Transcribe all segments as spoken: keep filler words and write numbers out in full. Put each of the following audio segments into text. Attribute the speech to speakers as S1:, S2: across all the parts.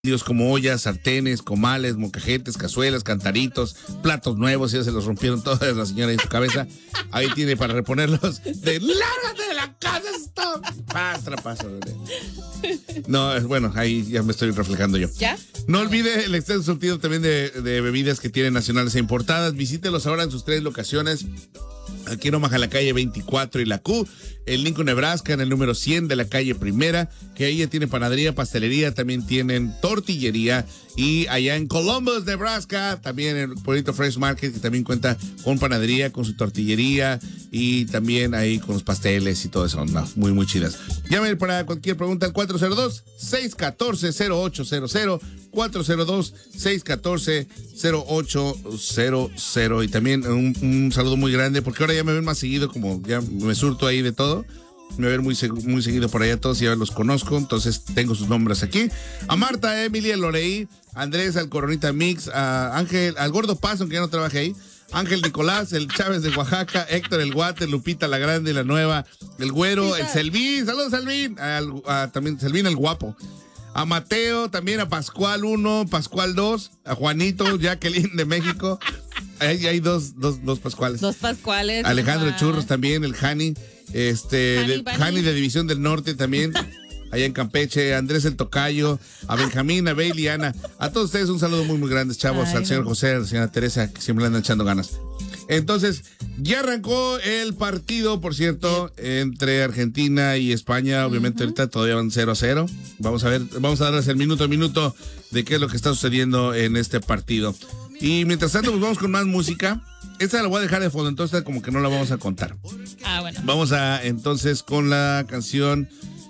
S1: como ollas, sartenes, comales, molcajetes, cazuelas, cantaritos, platos nuevos, ya se los rompieron todas la señora en su cabeza. Ahí tiene para reponerlos. De lárgate de la casa, stop. Pastra, pasa. No, bueno, ahí ya me estoy reflejando yo.
S2: ¿Ya?
S1: No olvide el extenso surtido también de, de bebidas que tienen nacionales e importadas. Visítelos ahora en sus tres locaciones. Aquí en Omaha, la calle veinticuatro y la Q, en Lincoln, Nebraska, en el número cien de la calle Primera, que ahí ya tiene panadería, pastelería, también tienen tortillería. Y allá en Columbus, Nebraska, también el Pueblito Fresh Market, que también cuenta con panadería, con su tortillería y también ahí con los pasteles y todo eso. No, muy, muy chidas. Llamen para cualquier pregunta al cuatro cero dos, seis uno cuatro, cero ocho cero cero, cuatro cero dos, seis uno cuatro, cero ocho cero cero. Y también un, un saludo muy grande, porque ahora ya me ven más seguido, como ya me surto ahí de todo. Me ven muy, muy seguido por allá todos y ya los conozco, entonces tengo sus nombres aquí. A Marta, a Emily, a Loreí, a Andrés, al Coronita Mix, a Ángel, al Gordo Paso, que ya no trabaja ahí, Ángel Nicolás, el Chávez de Oaxaca, Héctor el Guate, Lupita la Grande, la Nueva, el Güero, el Selvín, saludos Selvín, al, a, también Selvín el Guapo. A Mateo, también a Pascual uno, Pascual dos, a Juanito, Jacqueline de México. Ahí hay dos, dos, dos Pascuales.
S2: Dos Pascuales.
S1: Alejandro Churros también, el Jani. Este,
S2: Jani,
S1: de,
S2: Bunny.
S1: Jani de División del Norte también, allá en Campeche, Andrés el Tocayo, a Benjamín, a Bailey, Ana, a todos ustedes un saludo muy muy grande, chavos. Ay, al señor no. José, a la señora Teresa, que siempre le andan echando ganas. Entonces, ya arrancó el partido, por cierto, entre Argentina y España. Obviamente uh-huh. ahorita todavía van cero a cero. Vamos a ver, vamos a darles el minuto a minuto de qué es lo que está sucediendo en este partido. Y mientras tanto, pues vamos con más música. Esta la voy a dejar de fondo, entonces como que no la vamos a contar.
S2: Ah, bueno.
S1: Vamos a, entonces, con la canción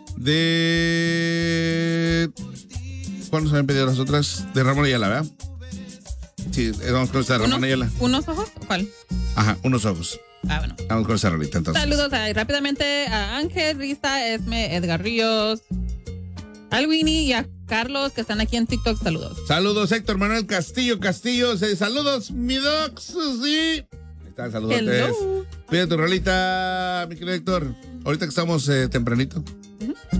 S1: de... ¿Cuándo se habían pedido las otras? De Ramón Ayala, ¿verdad? Sí, vamos con esta de Ramón Ayala.
S2: ¿Unos ojos? ¿Cuál?
S1: Ajá, unos ojos.
S2: Ah, bueno.
S1: Vamos con esa rolita, entonces.
S2: Saludos a, rápidamente a Ángel, Risa, Esme, Edgar Ríos, al Winnie y a Carlos, que están aquí en TikTok. Saludos. Saludos,
S1: Héctor Manuel Castillo, Castillo. Saludos, mi docs, sí. Ahí está, saludos. Pide tu rolita, mi querido Héctor. Ahorita que estamos eh, tempranito. Uh-huh.